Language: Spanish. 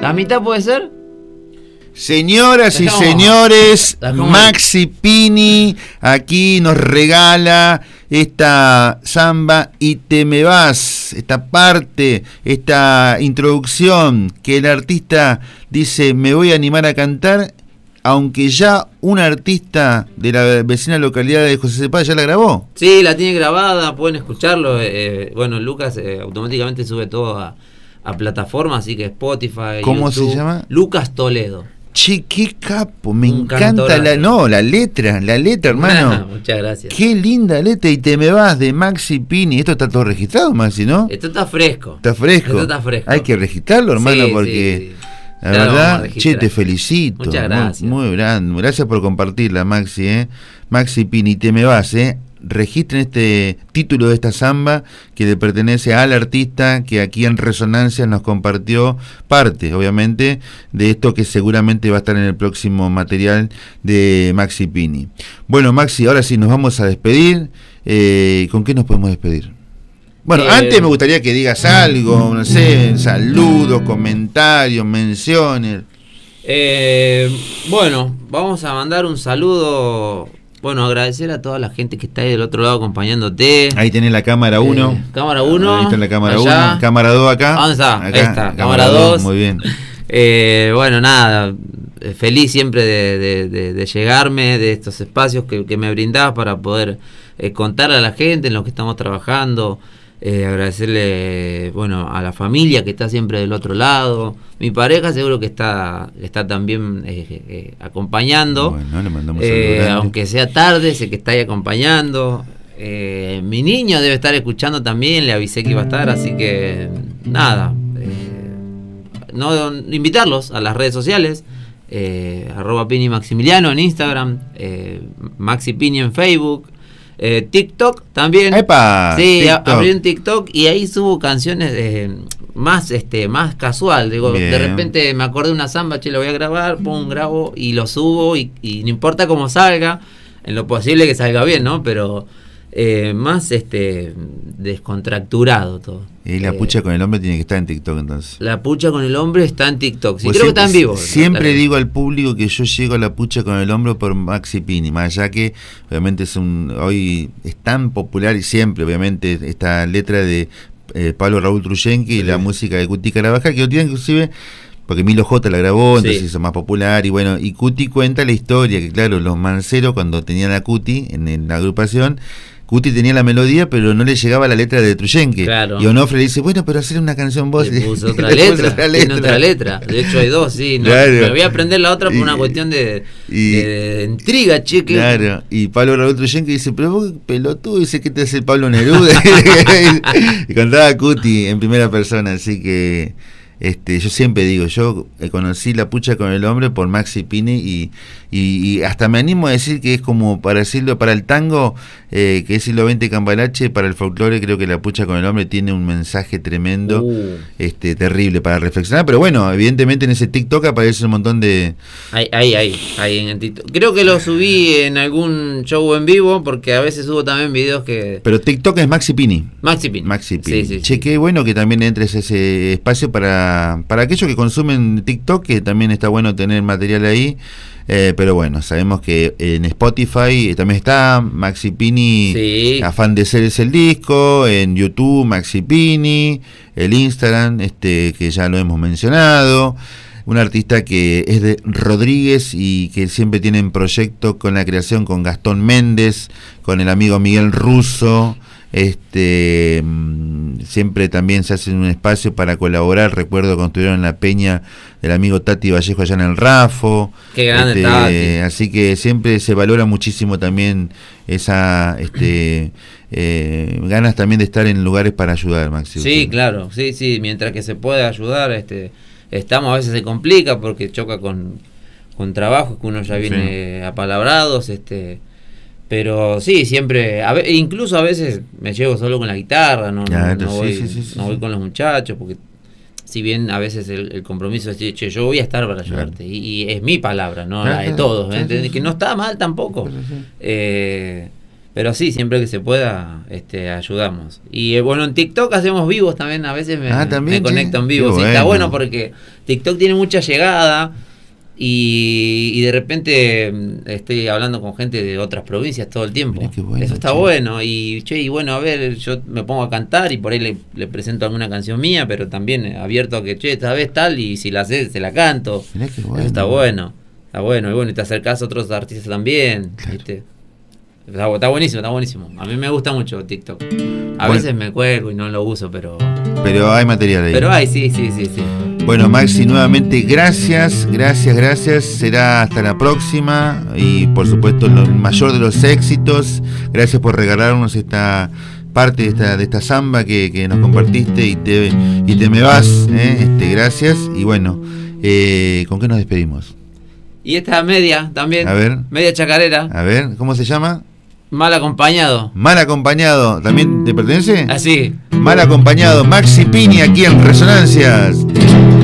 ¿La mitad puede ser? Señoras y señores, Maxi Pini aquí nos regala esta samba Y te me vas, esta parte, esta introducción que el artista dice: me voy a animar a cantar, aunque ya un artista de la vecina localidad de José Cepaz ya la grabó. Sí, la tiene grabada, pueden escucharlo. Bueno, Lucas automáticamente sube todo a plataformas, así que Spotify, ¿Cómo YouTube. se llama? Lucas Toledo. Che, qué capo, me encanta la letra, hermano. Muchas gracias. Qué linda letra, Y te me vas, de Maxi Pini. Esto está todo registrado, Maxi, ¿no? Esto está fresco. Está fresco. Esto está fresco. Hay que registrarlo, hermano, sí, porque sí. la verdad, che, te felicito. Muchas gracias. Muy grande. Gracias por compartirla, Maxi, Maxi Pini, Y te me vas, Registren este título de esta samba que le pertenece al artista que aquí en Resonancia nos compartió parte, obviamente, de esto que seguramente va a estar en el próximo material de Maxi Pini. Bueno, Maxi, ahora sí nos vamos a despedir. ¿Con qué nos podemos despedir? Bueno, antes me gustaría que digas algo, no sé, saludos, comentarios, menciones. Bueno, vamos a mandar un saludo. Bueno, agradecer a toda la gente que está ahí del otro lado acompañándote. Ahí tenés la cámara 1. Cámara 1. Ahí está la cámara 1. Cámara 2 acá. ¿Dónde está? Acá. Ahí está. Cámara 2. Muy bien. Bueno, nada. Feliz siempre de llegarme, de estos espacios que me brindás para poder contar a la gente en lo que estamos trabajando. Agradecerle, bueno, a la familia que está siempre del otro lado. Mi pareja seguro que está también acompañando. Bueno, le mandamos saludos, aunque sea tarde, sé que está ahí acompañando. Mi niño debe estar escuchando también, le avisé que iba a estar, así que nada. No invitarlos a las redes sociales. @Pini Maximiliano en Instagram, Maxi Pini en Facebook. TikTok también. ¡Epa! Sí, TikTok. abrí un TikTok y ahí subo canciones más casual. Digo, bien. De repente me acordé de una samba, lo voy a grabar, grabo y lo subo y no importa cómo salga, en lo posible que salga bien, ¿no? Pero más descontracturado todo. Y la pucha con el hombre tiene que estar en TikTok, entonces. La pucha con el hombre está en TikTok. Sí, pues creo que está en vivo. Siempre digo al público que yo llego a la pucha con el hombro por Maxi Pini, más allá que obviamente hoy es tan popular y siempre, obviamente, esta letra de Pablo Raúl Truyenque y la música de Cuti Carabajal, que hoy día inclusive, porque Milo J la grabó, entonces hizo más popular, y bueno, y Cuti cuenta la historia, que claro, los manceros cuando tenían a Cuti en la agrupación, Cuti tenía la melodía, pero no le llegaba la letra de Truyenque. Claro. Y Onofre le dice, bueno, pero hacer una canción vos. Le puso otra letra. Tiene otra letra. De hecho hay dos, sí. No, claro. Me voy a aprender la otra por una cuestión de intriga, cheque. Claro. Y Pablo Raúl Truyenque dice, pero vos pelotudo, dice que te hace el Pablo Neruda. Y contaba a Cuti en primera persona, así que yo siempre digo, yo conocí la pucha con el hombre por Maxi Pini y hasta me animo a decir que es como, para decirlo, para el tango, que es siglo XX Cambalache, para el folclore creo que la pucha con el hombre tiene un mensaje tremendo, terrible para reflexionar, pero bueno, evidentemente en ese TikTok aparece un montón de... Ahí en el TikTok. Creo que lo subí en algún show en vivo, porque a veces subo también videos que... Pero TikTok es Maxi Pini. Maxi Pini. Sí, che, qué bueno que también entres a ese espacio para aquellos que consumen TikTok, que también está bueno tener material ahí, pero bueno, sabemos que en Spotify también está Maxi Pini, Afán de Ser es el disco, en YouTube Maxi Pini, el Instagram, que ya lo hemos mencionado, un artista que es de Rodríguez y que siempre tiene en proyecto con la creación con Gastón Méndez, con el amigo Miguel Russo. Siempre también se hace un espacio para colaborar. Recuerdo cuando estuvieron en la peña del amigo Tati Vallejo allá en el Rafo. Qué grande Tati. Así que siempre se valora muchísimo también esa ganas también de estar en lugares para ayudar, Maxi. Sí, claro, sí, mientras que se puede ayudar, estamos, a veces se complica porque choca con trabajos que uno ya viene apalabrados, pero sí, siempre, incluso a veces me llevo solo con la guitarra, no voy con los muchachos, porque si bien a veces el compromiso es, che, yo voy a estar para ayudarte, y es mi palabra, no la de todos, que no está mal tampoco, Pero sí, siempre que se pueda, ayudamos. Y bueno, en TikTok hacemos vivos también, a veces me conecto en vivo. Sí, está bueno porque TikTok tiene mucha llegada y de repente estoy hablando con gente de otras provincias todo el tiempo. Bueno, eso está bueno. Y bueno, a ver, yo me pongo a cantar y por ahí le presento alguna canción mía, pero también abierto a que, esta vez tal, y si la sé, se la canto. Bueno. Eso está bueno. Está bueno, y bueno, y te acercás a otros artistas también, claro. ¿Viste? Está buenísimo, está buenísimo. A mí me gusta mucho TikTok. A veces me cuelgo y no lo uso, pero hay material ahí. Pero hay, sí. Bueno, Maxi, nuevamente gracias. Será hasta la próxima y por supuesto el mayor de los éxitos. Gracias por regalarnos esta parte de esta samba que nos compartiste y te me vas. Gracias. Y bueno, ¿con qué nos despedimos? Y esta media también. A ver. Media chacarera. A ver, ¿cómo se llama? Mal acompañado. Mal acompañado. ¿También te pertenece? Así. Mal acompañado. Maxi Piña aquí en Resonancias.